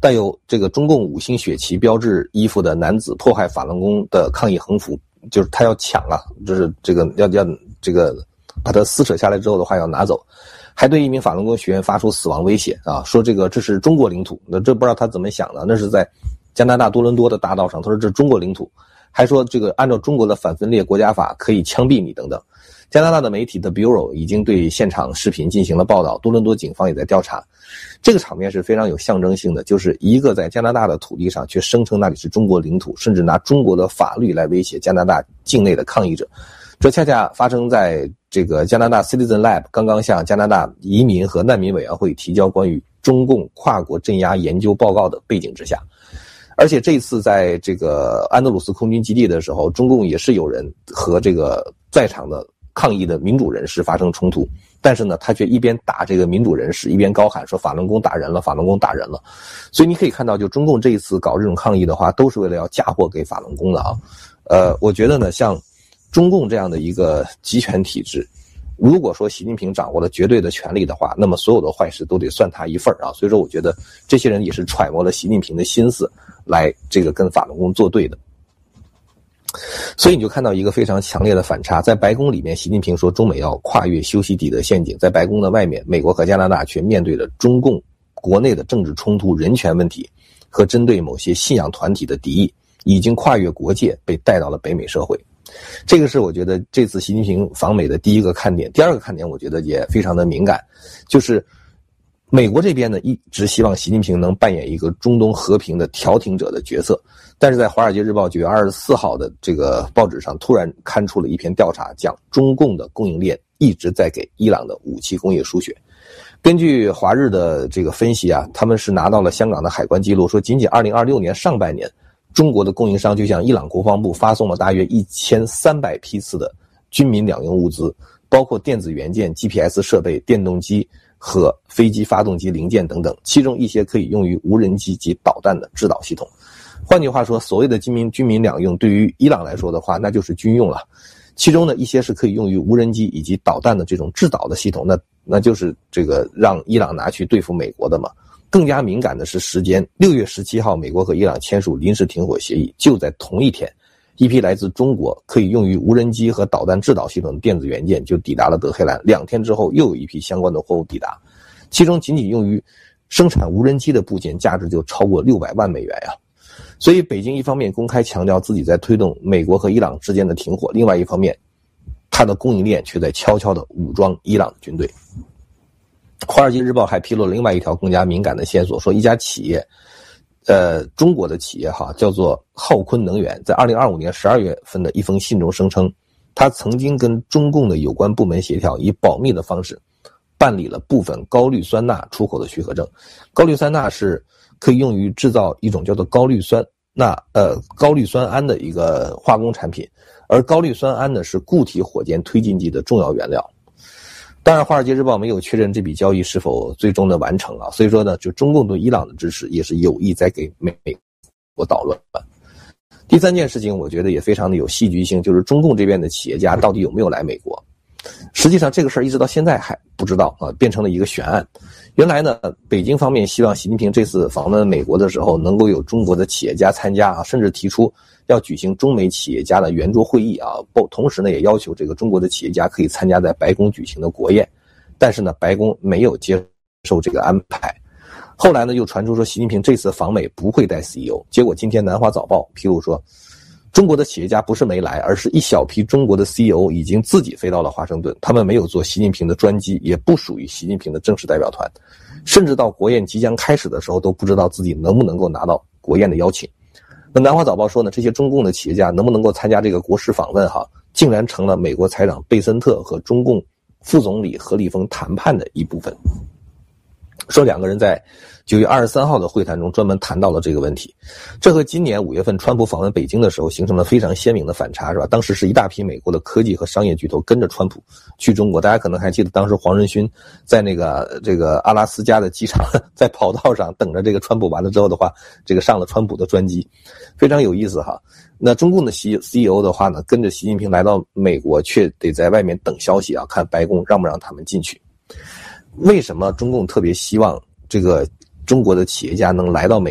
带有这个中共5星血旗标志衣服的男子破坏法轮功的抗议横幅，就是他要抢啊，就是这个要这个把它撕扯下来之后的话要拿走，还对一名法轮功学员发出死亡威胁啊，说这是中国领土，那这不知道他怎么想的，那是在加拿大多伦多的大道上，他说这是中国领土，还说这个按照中国的反分裂国家法可以枪毙你等等。加拿大的媒体的 Bureau 已经对现场视频进行了报道，多伦多警方也在调查。这个场面是非常有象征性的，就是一个在加拿大的土地上却声称那里是中国领土，甚至拿中国的法律来威胁加拿大境内的抗议者。这恰恰发生在这个加拿大 Citizen Lab 刚刚向加拿大移民和难民委员会提交关于中共跨国镇压研究报告的背景之下。而且这次在这个安德鲁斯空军基地的时候，中共也是有人和这个在场的抗议的民主人士发生冲突，但是呢，他却一边打这个民主人士，一边高喊说法轮功打人了，法轮功打人了。所以你可以看到，就中共这一次搞这种抗议的话，都是为了要嫁祸给法轮功的啊。我觉得呢，像中共这样的一个集权体制，如果说习近平掌握了绝对的权力的话，那么所有的坏事都得算他一份啊。所以说，我觉得这些人也是揣摩了习近平的心思来这个跟法轮功作对的。所以你就看到一个非常强烈的反差，在白宫里面，习近平说中美要跨越修昔底德陷阱，在白宫的外面，美国和加拿大却面对着中共国内的政治冲突、人权问题和针对某些信仰团体的敌意，已经跨越国界，被带到了北美社会。这个是我觉得这次习近平访美的第一个看点。第二个看点我觉得也非常的敏感，就是美国这边呢一直希望习近平能扮演一个中东和平的调停者的角色，但是在《华尔街日报》9月24号的这个报纸上突然刊出了一篇调查，讲中共的供应链一直在给伊朗的武器工业输血。根据华日的这个分析啊，他们是拿到了香港的海关记录，说仅仅2026年上半年，中国的供应商就向伊朗国防部发送了大约1300批次的军民两用物资，包括电子元件、GPS 设备、电动机和飞机发动机零件等等，其中一些可以用于无人机及导弹的制导系统。换句话说，所谓的军民两用对于伊朗来说的话，那就是军用了。其中呢，一些是可以用于无人机以及导弹的这种制导的系统，那就是这个让伊朗拿去对付美国的嘛。更加敏感的是时间，6月17号，美国和伊朗签署临时停火协议，就在同一天，一批来自中国可以用于无人机和导弹制导系统的电子元件就抵达了德黑兰，2天之后又有一批相关的货物抵达，其中仅仅用于生产无人机的部件价值就超过600万美元呀。所以北京一方面公开强调自己在推动美国和伊朗之间的停火，另外一方面它的供应链却在悄悄地武装伊朗的军队。华尔街日报还披露了另外一条更加敏感的线索，说一家企业中国的企业叫做浩坤能源，在2025年12月份的一封信中声称，他曾经跟中共的有关部门协调，以保密的方式办理了部分高氯酸钠出口的许可证。高氯酸钠是可以用于制造一种叫做高氯酸胺的一个化工产品，而高氯酸胺呢是固体火箭推进剂的重要原料。当然，《华尔街日报》没有确认这笔交易是否最终的完成啊，所以说呢，就中共对伊朗的支持也是有意在给美国捣乱。第三件事情，我觉得也非常的有戏剧性，就是中共这边的企业家到底有没有来美国？实际上，这个事儿一直到现在还不知道啊，变成了一个悬案。原来呢，北京方面希望习近平这次访问美国的时候，能够有中国的企业家参加啊，甚至提出要举行中美企业家的圆桌会议啊，同时呢也要求这个中国的企业家可以参加在白宫举行的国宴，但是呢白宫没有接受这个安排。后来呢又传出说习近平这次访美不会带 CEO， 结果今天南华早报披露说，中国的企业家不是没来，而是一小批中国的 CEO 已经自己飞到了华盛顿，他们没有坐习近平的专机，也不属于习近平的正式代表团，甚至到国宴即将开始的时候都不知道自己能不能够拿到国宴的邀请。那南华早报说呢，这些中共的企业家能不能够参加这个国事访问竟然成了美国财长贝森特和中共副总理何立峰谈判的一部分。说两个人在9月23号的会谈中专门谈到了这个问题，这和今年5月份川普访问北京的时候形成了非常鲜明的反差，是吧？当时是一大批美国的科技和商业巨头跟着川普去中国，大家可能还记得当时黄仁勋在这个阿拉斯加的机场，在跑道上等着这个川普完了之后的话，这个上了川普的专机，非常有意思哈。那中共的 CEO 的话呢，跟着习近平来到美国，却得在外面等消息啊，看白宫让不让他们进去。为什么中共特别希望这个中国的企业家能来到美